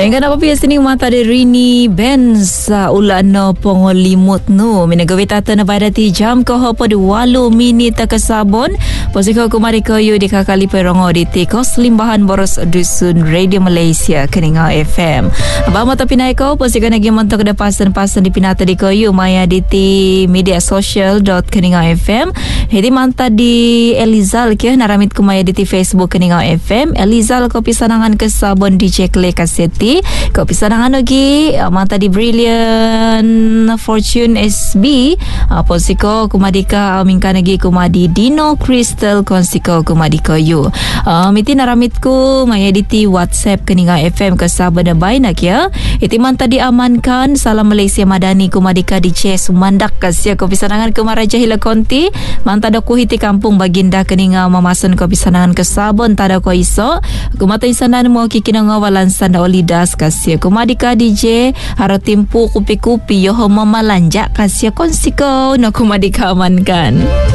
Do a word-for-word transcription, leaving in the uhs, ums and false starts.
Hingga apa biasa ni mata de Rini Benz ulan no pongolimut no minagawi tata na badati jam ko hopo di walu minit ke sabon posiko kumari koyo di kakali perongo di tikos limbahan boros dusun Radio Malaysia Keningau F M. Aba mata pinai ko posiko nagi montok da pasan-pasan di pinata di koyo maya di ti media social dot keningau F M. Hedi manta di Elizal ke naramit kumaya di ti Facebook Keningau F M. Elizal ko pisanangan ke sabon di Jekle Kaseti. Kau pisanangan lagi mata di Brilliant Fortune S B posiko kumadika mingka lagi kumadi Dino Crystal konsiko kumadiko you miti naramitku mayediti WhatsApp Keningau F M ke sabana bainak ya iti manta diamankan salam Malaysia Madani kumadika di C Sumandak kasya kau pisanangan ke Maraja Hila Konti manta doku hiti kampung baginda Keningau mamasun kau pisanangan ke sabon tada ko iso kumata isanan mo kikinangawalan sanda olida kasih kumadika D J haro timpu kupi-kupi yoho mamalanja kasih konsiko no kumadika amankan.